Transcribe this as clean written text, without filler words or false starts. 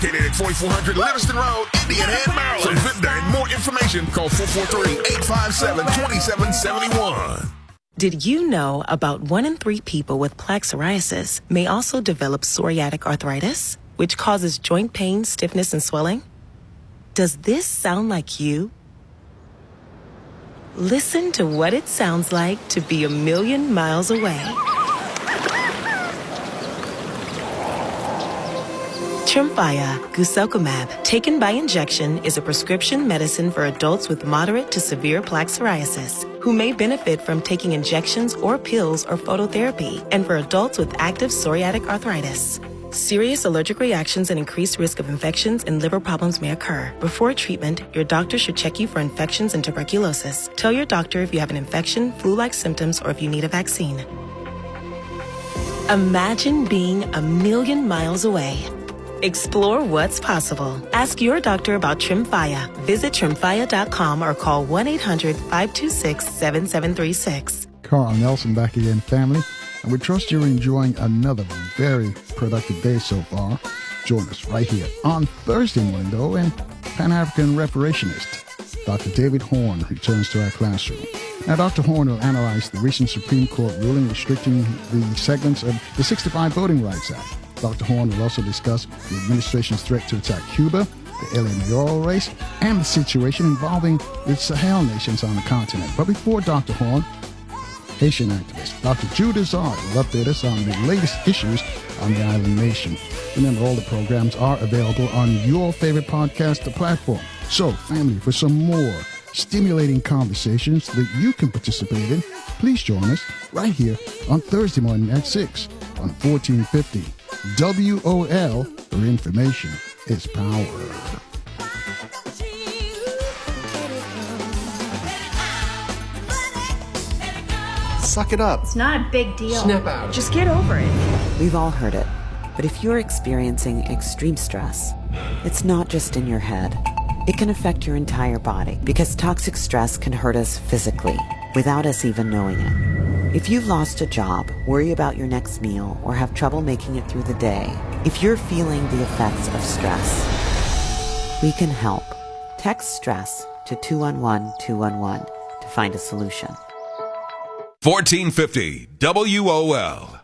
Located at 4400 Livingston Road, Indian Head, Maryland. For VIPDA and more information, call 443-857-2771. Did you know about 1 in 3 people with plaque psoriasis may also develop psoriatic arthritis, which causes joint pain, stiffness, and swelling? Does this sound like you? Listen to what it sounds like to be a million miles away. Tremfya guselkumab, taken by injection, is a prescription medicine for adults with moderate to severe plaque psoriasis who may benefit from taking injections or pills or phototherapy, and for adults with active psoriatic arthritis. Serious allergic reactions and increased risk of infections and liver problems may occur. Before treatment, your doctor should check you for infections and tuberculosis. Tell your doctor if you have an infection, flu-like symptoms, or if you need a vaccine. Imagine being a million miles away. Explore what's possible. Ask your doctor about Tremfya. Visit Tremfya.com or call 1-800-526-7736. Carl Nelson back again, family. And we trust you're enjoying another very productive day so far. Join us right here on Thursday morning, though, and Pan-African reparationist Dr. David Horn returns to our classroom. Now, Dr. Horn will analyze the recent Supreme Court ruling restricting the segments of the 65 Voting Rights Act. Dr. Horn will also discuss the administration's threat to attack Cuba, the LA mayoral race, and the situation involving the Sahel nations on the continent. But before Dr. Horn, Haitian activist Dr. Jude Azard will update us on the latest issues on the island nation. Remember, all the programs are available on your favorite podcast platform. So, family, for some more stimulating conversations that you can participate in, please join us right here on Thursday morning at 6 on 1450 WOL, where information is power. Suck it up. It's not a big deal. Snap out. Just get over it. We've all heard it. But if you're experiencing extreme stress, it's not just in your head. It can affect your entire body because toxic stress can hurt us physically without us even knowing it. If you've lost a job, worry about your next meal, or have trouble making it through the day, if you're feeling the effects of stress, we can help. Text stress to 211-211 to find a solution. 1450 WOL.